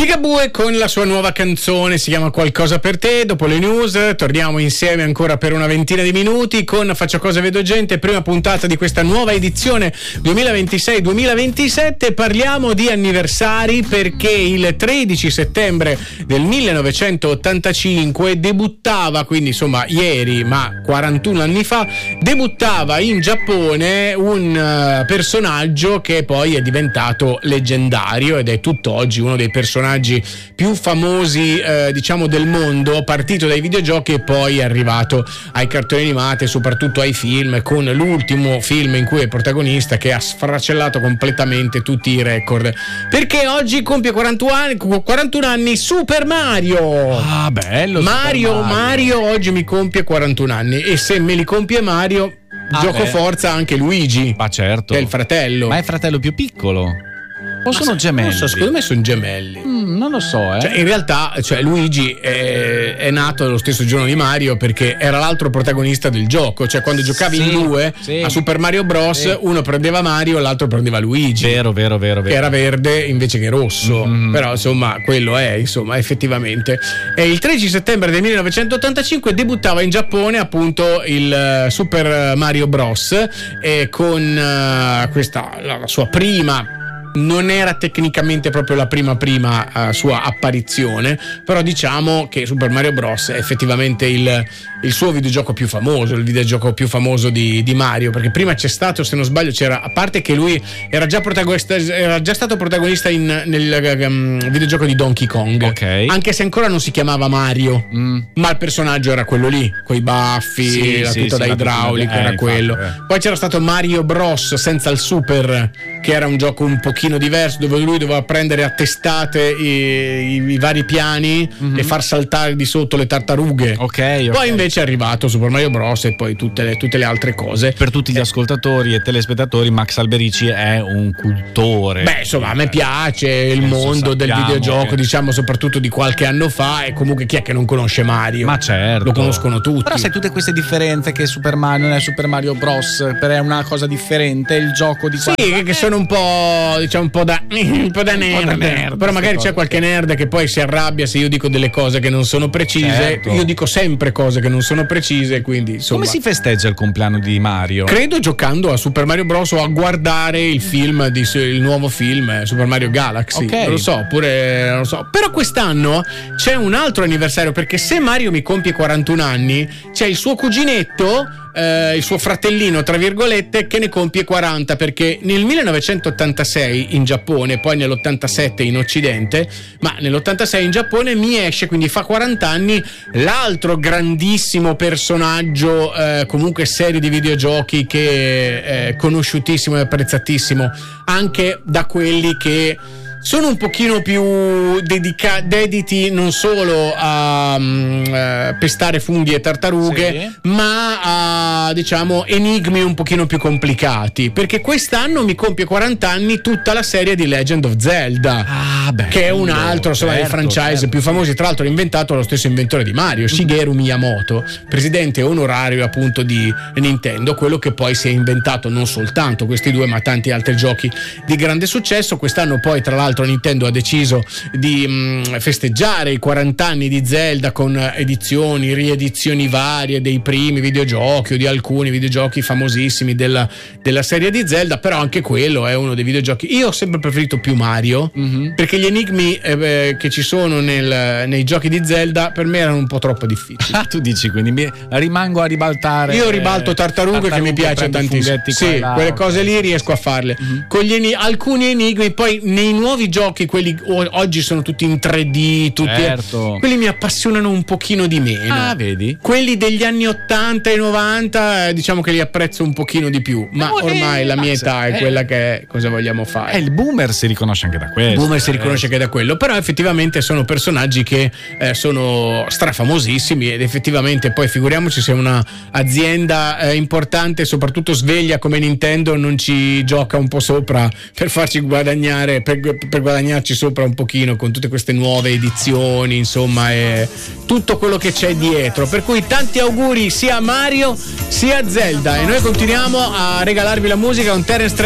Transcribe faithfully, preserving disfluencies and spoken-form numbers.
Ligabue con la sua nuova canzone, si chiama Qualcosa per te. Dopo le news torniamo insieme ancora per una ventina di minuti con Faccio Cose Vedo Gente, prima puntata di questa nuova edizione duemilaventisei duemilaventisette. Parliamo di anniversari perché il tredici settembre del millenovecentottantacinque debuttava, quindi insomma ieri ma quarantuno anni fa, debuttava in Giappone un uh, personaggio che poi è diventato leggendario ed è tutt'oggi uno dei personaggi più famosi eh, diciamo del mondo, partito dai videogiochi e poi è arrivato ai cartoni animati e soprattutto ai film, con l'ultimo film in cui è protagonista che ha sfracellato completamente tutti i record, perché oggi compie quarantuno anni, quarantuno anni Super Mario. Ah, bello. Mario, Super Mario Mario oggi mi compie quarantuno anni e se me li compie Mario ah, gioco beh. forza anche Luigi. Ma certo. Che è il fratello. Ma è il fratello più piccolo? O Ma sono se, gemelli? Non so, secondo me sono gemelli. Mm, non lo so, eh. Cioè, in realtà, cioè, Luigi è, è nato lo stesso giorno di Mario perché era l'altro protagonista del gioco. Cioè, quando giocavi sì, in due sì. a Super Mario Bros, sì. uno prendeva Mario e l'altro prendeva Luigi. Vero, vero, vero, vero. Che era verde invece che rosso. Mm-hmm. Però, insomma, quello è, insomma, effettivamente. E il tredici settembre del millenovecentottantacinque debuttava in Giappone appunto il Super Mario Bros. E con uh, questa, la, la sua prima. Non era tecnicamente proprio la prima prima uh, sua apparizione, però diciamo che Super Mario Bros è effettivamente il, il suo videogioco più famoso, il videogioco più famoso di, di Mario, perché prima c'è stato, se non sbaglio, c'era, a parte che lui era già protagonista, era già stato protagonista in, nel um, videogioco di Donkey Kong, okay. Anche se ancora non si chiamava Mario, mm. ma il personaggio era quello lì, coi baffi, sì, la sì, tuta sì, da idraulico, eh, era infatti, quello. eh. Poi c'era stato Mario Bros senza il Super, che era un gioco un pochino diverso dove lui doveva prendere a testate i, i, i vari piani mm-hmm. e far saltare di sotto le tartarughe. Okay, poi okay. invece è arrivato Super Mario Bros e poi tutte le, tutte le altre cose. Per tutti gli ascoltatori e telespettatori, Max Alberici è un cultore. Beh, insomma, a me piace il Penso mondo del videogioco, che... diciamo soprattutto di qualche anno fa, e comunque chi è che non conosce Mario? Ma certo, lo conoscono tutti. Però sai tutte queste differenze che Super Mario non è Super Mario Bros, è una cosa differente, il gioco di sì, quando... che sono un po', diciamo, un po' da un po' da nerd, da nerd però magari c'è qualche nerd che poi si arrabbia se io dico delle cose che non sono precise. Certo. Io dico sempre cose che non sono precise, quindi insomma. Come si festeggia il compleanno di Mario? Credo giocando a Super Mario Bros o a guardare il film di, il nuovo film Super Mario Galaxy. Okay. Non lo so, oppure non lo so. Però quest'anno c'è un altro anniversario, perché se Mario mi compie quarantuno anni, c'è il suo cuginetto, Eh, il suo fratellino tra virgolette, che ne compie quaranta, perché nel millenovecentottantasei in Giappone, poi nell'ottantasette in Occidente, ma nell'ottantasei in Giappone mi esce, quindi fa quaranta anni, l'altro grandissimo personaggio, eh, comunque serie di videogiochi che è conosciutissimo e apprezzatissimo anche da quelli che sono un pochino più dedica- dediti non solo a um, uh, pestare funghi e tartarughe, sì. ma a, diciamo, enigmi un pochino più complicati, perché quest'anno mi compie quaranta anni tutta la serie di Legend of Zelda, ah, bello, che è un altro insomma certo, dei franchise certo. più famosi, tra l'altro inventato lo stesso inventore di Mario, Shigeru Miyamoto, presidente onorario appunto di Nintendo, quello che poi si è inventato non soltanto questi due ma tanti altri giochi di grande successo. Quest'anno poi tra l'altro Nintendo ha deciso di mh, festeggiare i quaranta anni di Zelda con edizioni, riedizioni varie dei primi videogiochi o di alcuni videogiochi famosissimi della, della serie di Zelda, però anche quello è uno dei videogiochi. Io ho sempre preferito più Mario, mm-hmm. perché gli enigmi eh, che ci sono nel, nei giochi di Zelda per me erano un po' troppo difficili. Ah, tu dici, quindi mi, rimango a ribaltare. Io ribalto tartarughe, tartarughe che mi piace tantissimo. Sì, là, quelle cose okay. lì riesco a farle. Mm-hmm. Con gli enigmi, alcuni enigmi poi nei nuovi giochi, quelli oggi sono tutti in tre D, tutti, certo. quelli mi appassionano un pochino di meno. Ah, vedi? Quelli degli anni ottanta e novanta eh, diciamo che li apprezzo un pochino di più, ma no, ormai eh, la mia età è eh, quella che è, cosa vogliamo fare? Eh, il boomer si riconosce anche da quello. Il boomer si riconosce anche da quello, però effettivamente sono personaggi che eh, sono strafamosissimi ed effettivamente poi figuriamoci se una azienda eh, importante, soprattutto sveglia come Nintendo, non ci gioca un po' sopra per farci guadagnare, per, per guadagnarci sopra un pochino con tutte queste nuove edizioni, insomma, e tutto quello che c'è dietro. Per cui tanti auguri sia a Mario sia a Zelda, e noi continuiamo a regalarvi la musica con Terence